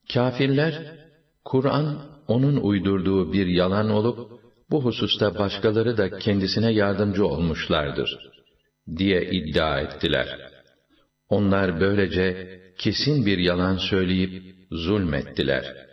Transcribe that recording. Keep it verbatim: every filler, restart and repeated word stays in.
Kâfirler, Kur'an, onun uydurduğu bir yalan olup, bu hususta başkaları da kendisine yardımcı olmuşlardır, diye iddia ettiler. Onlar böylece kesin bir yalan söyleyip zulmettiler.